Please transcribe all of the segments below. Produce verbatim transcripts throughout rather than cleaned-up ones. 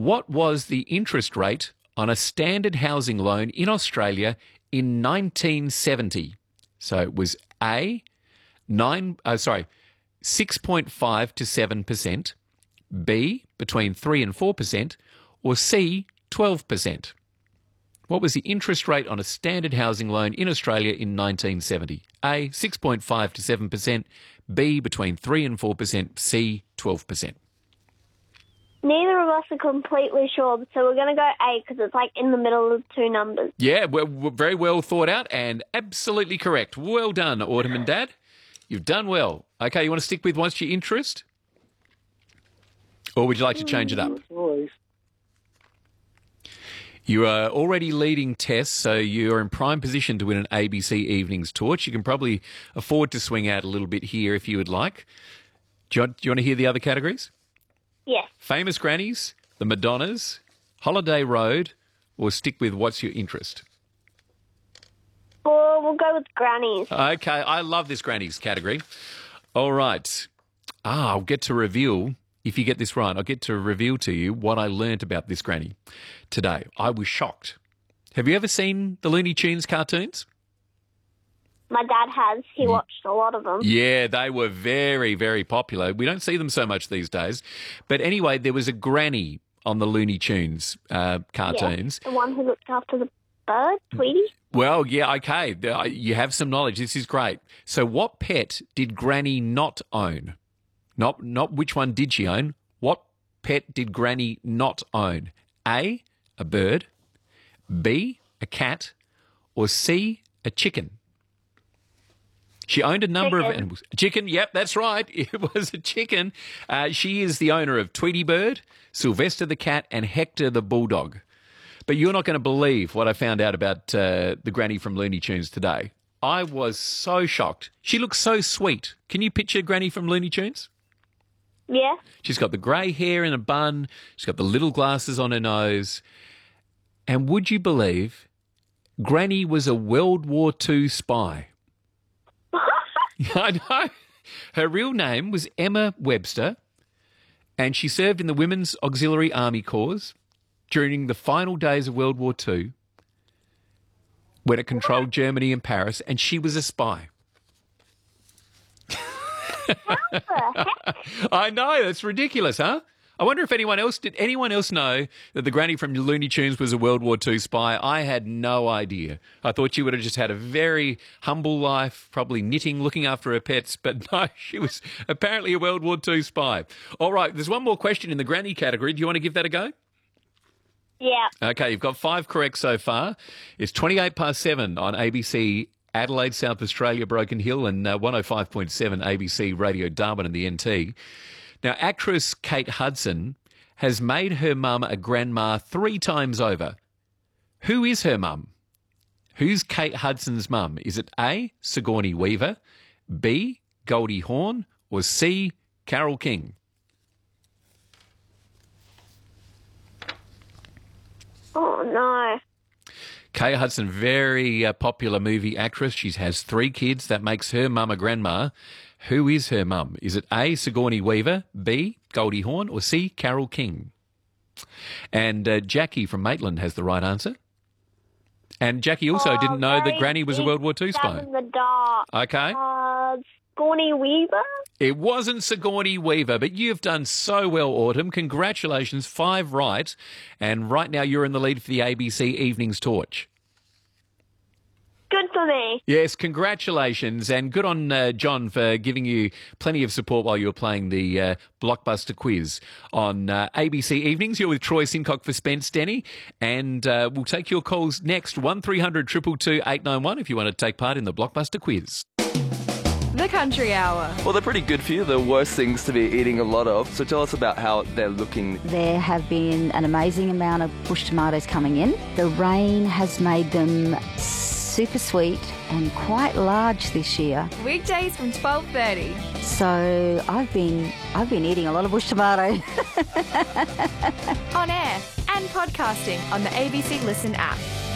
What was the interest rate on a standard housing loan in Australia in nineteen seventy? So it was A, nine, uh, sorry, six point five to seven percent, B, between three and four percent, or C, twelve percent. What was the interest rate on a standard housing loan in Australia in nineteen seventy? A, six point five to seven percent, B, between three and four percent, C, twelve percent. Neither of us are completely sure, so we're going to go A because it's like in the middle of two numbers. Yeah, we're, we're very well thought out and absolutely correct. Well done, Autumn and Dad. You've done well. Okay, you want to stick with what's your interest? Or would you like to change it up? Always. You are already leading Tess, so you're in prime position to win an A B C Evenings torch. You can probably afford to swing out a little bit here if you would like. Do you want, do you want to hear the other categories? Yes. Famous Grannies, the Madonnas, Holiday Road, or stick with what's your interest? Or we'll go with grannies. Okay, I love this Grannies category. All right. Ah, I'll get to reveal, if you get this right, I'll get to reveal to you what I learnt about this granny today. I was shocked. Have you ever seen the Looney Tunes cartoons? My dad has. He watched a lot of them. Yeah, they were very, very popular. We don't see them so much these days. But anyway, there was a granny on the Looney Tunes uh, cartoons. Yeah, the one who looked after the bird, Tweety. Well, yeah, okay. You have some knowledge. This is great. So what pet did Granny not own? Not, not which one did she own. What pet did Granny not own? A, a bird, B, a cat, or C, a chicken? She owned a number chicken. of animals. Chicken, yep, that's right. It was a chicken. Uh, she is the owner of Tweety Bird, Sylvester the cat, and Hector the bulldog. But you're not going to believe what I found out about uh, the granny from Looney Tunes today. I was so shocked. She looks so sweet. Can you picture Granny from Looney Tunes? Yeah. She's got the grey hair in a bun. She's got the little glasses on her nose. And would you believe Granny was a World War Two spy? I know. Her real name was Emma Webster, and she served in the Women's Auxiliary Army Corps during the final days of World War Two when it controlled Germany and Paris, and she was a spy. I know, that's ridiculous, huh? I wonder if anyone else, did anyone else know that the granny from Looney Tunes was a World War Two spy? I had no idea. I thought she would have just had a very humble life, probably knitting, looking after her pets, but no, she was apparently a World War Two spy. All right, there's one more question in the granny category. Do you want to give that a go? Yeah. Okay, you've got five correct so far. It's twenty-eight past seven on A B C Adelaide, South Australia, Broken Hill, and uh, one oh five point seven A B C Radio Darwin and the N T. Now, actress Kate Hudson has made her mum a grandma three times over. Who is her mum? Who's Kate Hudson's mum? Is it A, Sigourney Weaver, B, Goldie Hawn, or C, Carole King? Oh, no. Kate Hudson, very uh, popular movie actress. She has three kids. That makes her mum a grandma. Who is her mum? Is it A, Sigourney Weaver, B, Goldie Hawn, or C, Carole King? And uh, Jackie from Maitland has the right answer. And Jackie also oh, didn't know that Granny was a World War Two spy. In the dark. Okay. Uh, Sigourney Weaver? It wasn't Sigourney Weaver, but you've done so well, Autumn. Congratulations, five right. And right now you're in the lead for the A B C Evenings Torch. Good for me. Yes, congratulations, and good on uh, John for giving you plenty of support while you were playing the uh, Blockbuster quiz on uh, A B C Evenings. You're with Troy Sincock for Spence Denny, and uh, we'll take your calls next, one three hundred two two two eight nine one if you want to take part in the Blockbuster quiz. The Country Hour. Well, they're pretty good for you. The worst things to be eating a lot of. So tell us about how they're looking. There have been an amazing amount of bush tomatoes coming in. The rain has made them super sweet and quite large this year. Weekdays from twelve thirty. So I've been I've been eating a lot of bush tomato. On air and podcasting on the A B C Listen app.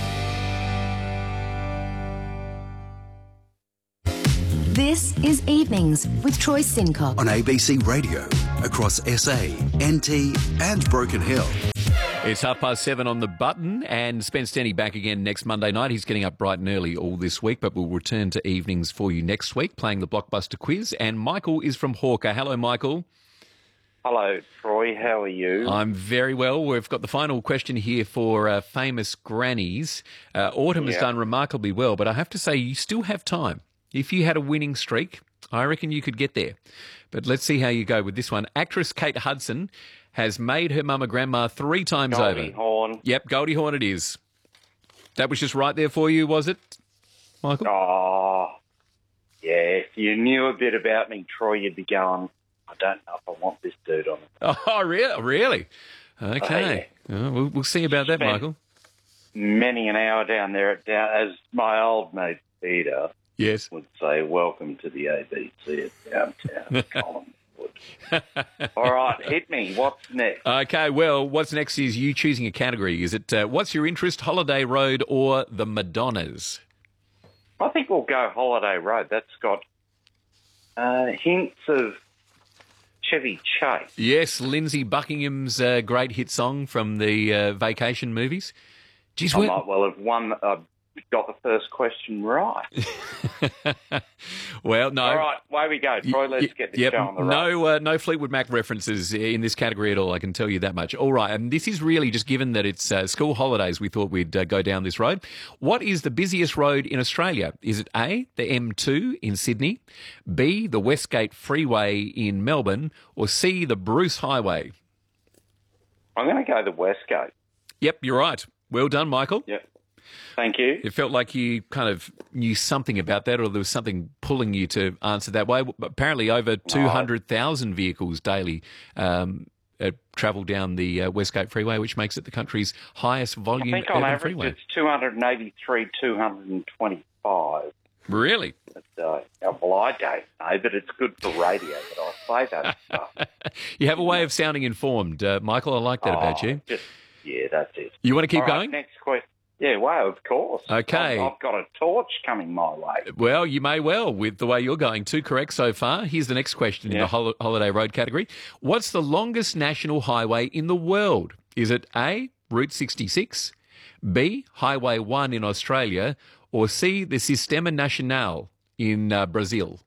This is Evenings with Troy Sincock on A B C Radio across S A, N T and Broken Hill. It's half past seven on the button, and Spence Denny back again next Monday night. He's getting up bright and early all this week, but we'll return to evenings for you next week, playing the Blockbuster Quiz. And Michael is from Hawker. Hello, Michael. Hello, Troy. How are you? I'm very well. We've got the final question here for uh, famous grannies. Uh, Autumn has Yeah. done remarkably well, but I have to say you still have time. If you had a winning streak, I reckon you could get there. But let's see how you go with this one. Actress Kate Hudson has made her mum a grandma three times Goldie over. Hawn. Yep, Goldie Hawn it is. That was just right there for you, was it, Michael? Oh, yeah. If you knew a bit about me, Troy, you'd be going, I don't know if I want this dude on it. Oh, really? Really? Okay. Oh, we'll, we'll see about that, Spent Michael. Many an hour down there, at down, as my old mate Peter Yes. would say, welcome to the A B C at downtown Collingwood. All right, hit me. What's next? Okay, well, what's next is you choosing a category. Is it uh, what's your interest, Holiday Road or the Madonnas? I think we'll go Holiday Road. That's got uh, hints of Chevy Chase. Yes, Lindsay Buckingham's uh, great hit song from the uh, Vacation movies. Geez, I we might well have won. Uh, got the first question right. well, no. All right, away we go. Troy, let's Y- get this yep, show on the road. no, uh, no Fleetwood Mac references in this category at all. I can tell you that much. All right, and this is really just given that it's uh, school holidays. We thought we'd uh, go down this road. What is the busiest road in Australia? Is it A, the M two in Sydney, B, the Westgate Freeway in Melbourne, or C, the Bruce Highway? I'm going to go the Westgate. Yep, you're right. Well done, Michael. Yep. Thank you. It felt like you kind of knew something about that, or there was something pulling you to answer that way. Apparently, over two hundred thousand vehicles daily um, uh, travel down the uh, Westgate Freeway, which makes it the country's highest I volume think urban on average freeway. it's two hundred eighty-three, two hundred twenty-five. Really? But, uh, well, I don't know, but it's good for radio that I say that stuff. You have a way of sounding informed, uh, Michael. I like that about Oh, you. Just, yeah, that's it. You want to keep All right, going? next question. Yeah, well, of course. Okay. I've, I've got a torch coming my way. Well, you may well with the way you're going. Two correct so far. Here's the next question in Yeah. the hol- holiday road category. What's the longest national highway in the world? Is it A, Route sixty-six, B, Highway one in Australia, or C, the Sistema Nacional in uh, Brazil?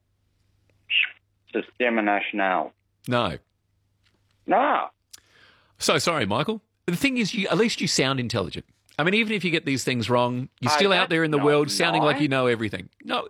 Sistema Nacional. No. No. So sorry, Michael. The thing is, you, at least you sound intelligent. I mean, even if you get these things wrong, you're Hey, still out that's there in the not world sounding like nice. you know everything. No.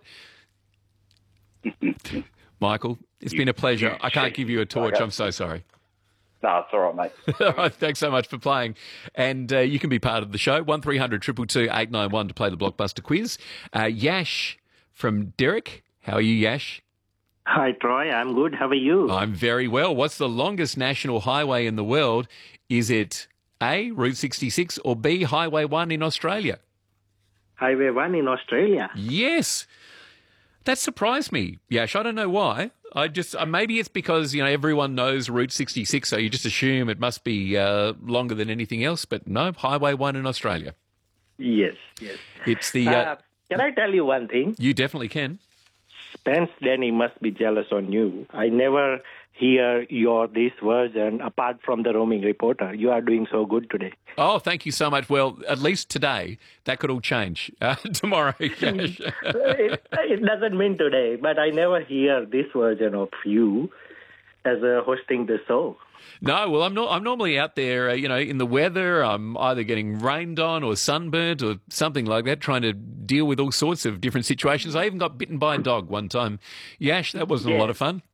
Michael, it's been a pleasure. you I can't cheeky give you a torch. bugger. I'm so sorry. No, it's all right, mate. All right, thanks so much for playing. And uh, you can be part of the show. one three hundred two two two eight nine one to play the Blockbuster Quiz. Uh, Yash from Derek. How are you, Yash? Hi, Troy. I'm good. How are you? I'm very well. What's the longest national highway in the world? Is it A, Route sixty-six, or B, Highway one in Australia? Highway one in Australia. Yes. That surprised me, Yash. I don't know why. I just uh, maybe it's because you know everyone knows Route sixty-six, so you just assume it must be uh, longer than anything else. But no, Highway one in Australia. Yes, yes. It's the. Uh, Uh, can I tell you one thing? you definitely can. Spence Denny must be jealous on you. I never hear your this version apart from the roaming reporter. You are doing so good today. Oh, thank you so much. Well, at least today, that could all change uh, tomorrow. Yash. it, it doesn't mean today, but I never hear this version of you as uh, hosting the show. No, well, I'm not. I'm normally out there, uh, you know, in the weather. I'm either getting rained on or sunburnt or something like that, trying to deal with all sorts of different situations. I even got bitten by a dog one time. Yash, that wasn't a lot of fun.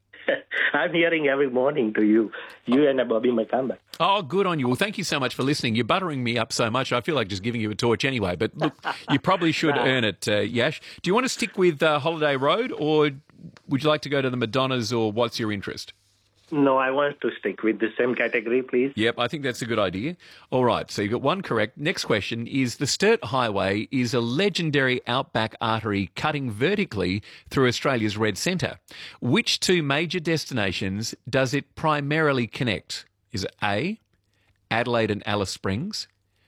I'm hearing every morning to you, you and Bobby McCambach. Oh, good on you. Well, thank you so much for listening. You're buttering me up so much. I feel like just giving you a torch anyway. But look, you probably should earn it, uh, Yash. Do you want to stick with uh, Holiday Road, or would you like to go to the Madonnas, or what's your interest? No, I want to stick with the same category, please. Yep, I think that's a good idea. All right, so you've got one correct. Next question is, the Sturt Highway is a legendary outback artery cutting vertically through Australia's Red Centre. Which two major destinations does it primarily connect? Is it A, Adelaide and Alice Springs,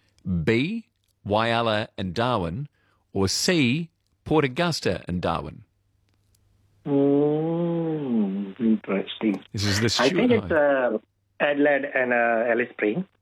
B, Whyalla and Darwin, or C, Port Augusta and Darwin? Mm, interesting. This is the I Sturt think it's Highway. uh, Adelaide and uh, Alice Springs.